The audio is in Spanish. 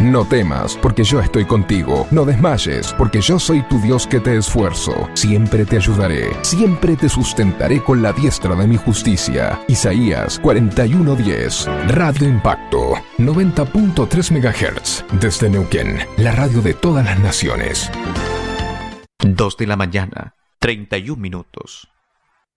No temas, porque yo estoy contigo. No desmayes, porque yo soy tu Dios que te esfuerzo. Siempre te ayudaré, siempre te sustentaré con la diestra de mi justicia. Isaías 41:10. Radio Impacto, 90.3 MHz. Desde Neuquén, la radio de todas las naciones. 2 de la mañana, 31 minutos.